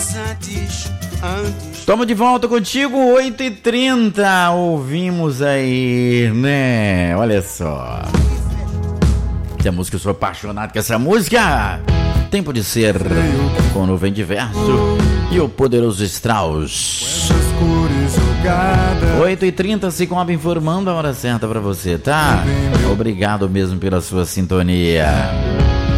Estamos de volta contigo, 8h30. Ouvimos aí, né? Olha só. Essa música, eu sou apaixonado com essa música. Tempo de Ser, com Nuvem de Verso e o Poderoso Strauss. 8h30, Cicobi informando a hora certa pra você, tá? Obrigado mesmo pela sua sintonia.